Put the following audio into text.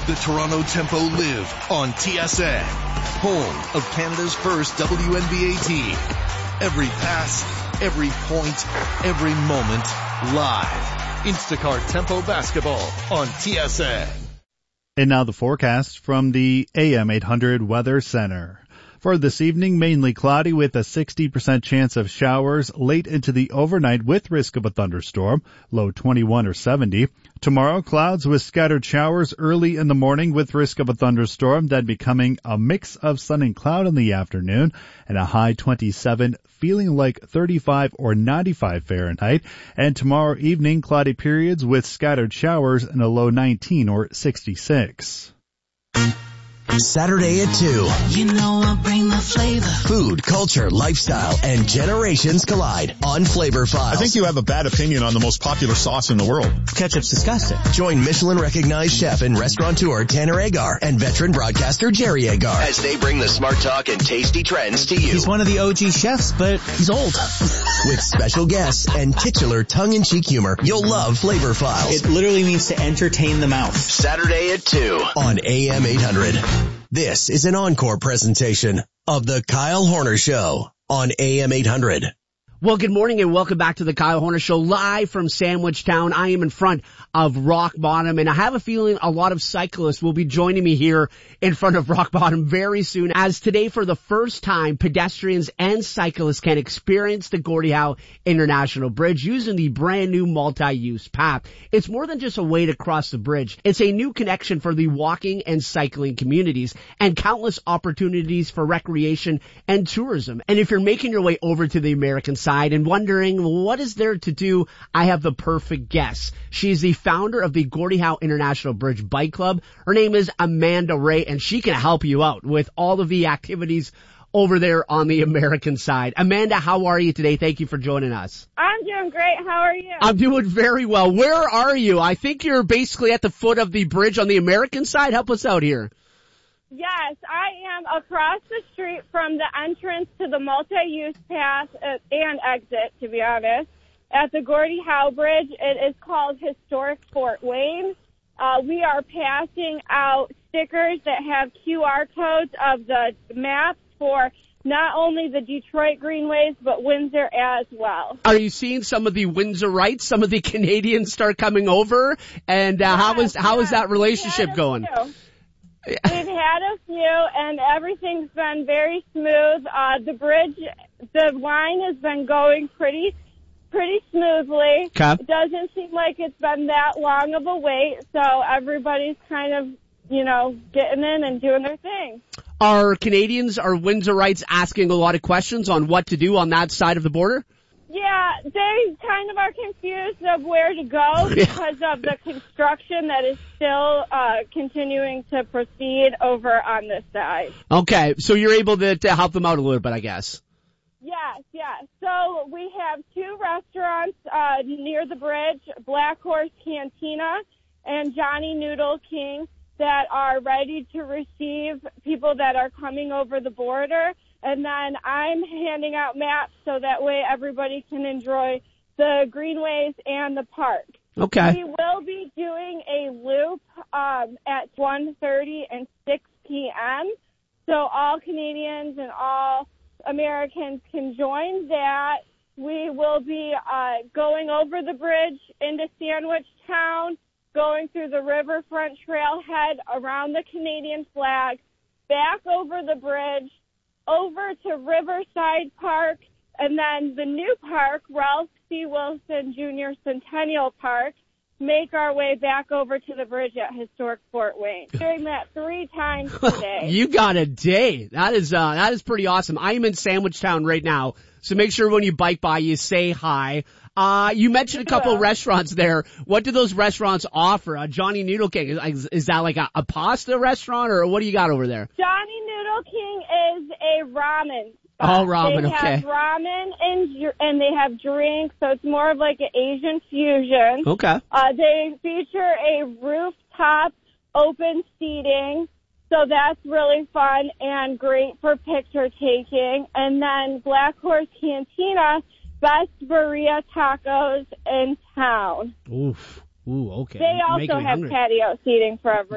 the Toronto Tempo live on TSN, home of Canada's first WNBA team. Every pass, every point, every moment, live. Instacart Tempo Basketball on TSN. And now the forecast from the AM 800 Weather Center. For this evening, mainly cloudy with a 60% chance of showers late into the overnight with risk of a thunderstorm, low 21 or 70. Tomorrow, clouds with scattered showers early in the morning with risk of a thunderstorm, then becoming a mix of sun and cloud in the afternoon, and a high 27, feeling like 35 or 95 Fahrenheit. And tomorrow evening, cloudy periods with scattered showers and a low 19 or 66. Saturday at 2. You know I bring the flavor. Food, culture, lifestyle, and generations collide on Flavor Files. I think you have a bad opinion on the most popular sauce in the world. Ketchup's disgusting. Join Michelin-recognized chef and restaurateur Tanner Agar and veteran broadcaster Jerry Agar as they bring the smart talk and tasty trends to you. He's one of the OG chefs, but he's old. With special guests and titular tongue-in-cheek humor, you'll love Flavor Files. It literally means to entertain the mouth. Saturday at 2 on AM 800. This is an encore presentation of The Kyle Horner Show on AM 800. Well, good morning and welcome back to the Kyle Horner Show live from Sandwich Town. I am in front of Rock Bottom, and I have a feeling a lot of cyclists will be joining me here in front of Rock Bottom very soon, as today for the first time pedestrians and cyclists can experience the Gordie Howe International Bridge using the brand new multi-use path. It's more than just a way to cross the bridge. It's a new connection for the walking and cycling communities and countless opportunities for recreation and tourism. And if you're making your way over to the American side and wondering what is there to do, I have the perfect guest. She's the founder of the Gordie Howe International Bridge Bike Club. Her name is Amanda Ray, and she can help you out with all of the activities over there on the American side. Amanda, how are you today? Thank you for joining us. I'm doing great. How are you? I'm doing very well. Where are you? I think you're basically at the foot of the bridge on the American side. Help us out here. Yes, I am across the street from the entrance to the multi-use path and exit, to be honest, at the Gordie Howe Bridge. It is called Historic Fort Wayne. We are passing out stickers that have QR codes of the maps for not only the Detroit Greenways, but Windsor as well. Are you seeing some of the Windsorites, some of the Canadians start coming over? And how is that relationship going? We've had a few, and everything's been very smooth. The bridge, the line has been going pretty smoothly. Okay. It doesn't seem like it's been that long of a wait, so everybody's kind of, getting in and doing their thing. Are Canadians, are Windsorites asking a lot of questions on what to do on that side of the border? Yeah, they kind of are confused of where to go because of the construction that is still continuing to proceed over on this side. Okay, so you're able to help them out a little bit, I guess. Yes. So we have two restaurants near the bridge, Black Horse Cantina and Johnny Noodle King, that are ready to receive people that are coming over the border. And then I'm handing out maps so that way everybody can enjoy the greenways and the park. Okay. We will be doing a loop at 1:30 and 6 p.m. So all Canadians and all Americans can join that. We will be going over the bridge into Sandwich Town, going through the Riverfront Trailhead around the Canadian flag, back over the bridge, over to Riverside Park, and then the new park, Ralph C. Wilson Jr. Centennial Park, make our way back over to the bridge at Historic Fort Wayne. Doing that 3 times today. You got a day. That is pretty awesome. I am in Sandwich Town right now, so make sure when you bike by, you say hi. You mentioned a couple of restaurants there. What do those restaurants offer? Johnny Noodle King, is that like a pasta restaurant, or what do you got over there? Johnny Noodle King is a ramen spot. Oh, ramen, they okay. They have ramen and they have drinks, so it's more of like an Asian fusion. Okay. They feature a rooftop open seating, so that's really fun and great for picture taking. And then Black Horse Cantina, best burrito tacos in town. Oof. Ooh, okay. They also have patio seating for everyone.